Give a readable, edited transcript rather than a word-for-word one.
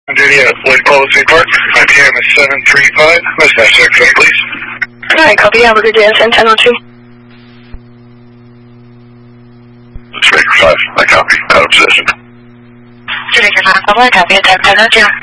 On duty at Lake Policy Park. IPM is 735. Mustache X-ray, please. Alright, copy. Have a good day. Send 1002. Baker 5. I copy. Out of position. Baker 5, I copy. Attack 1002.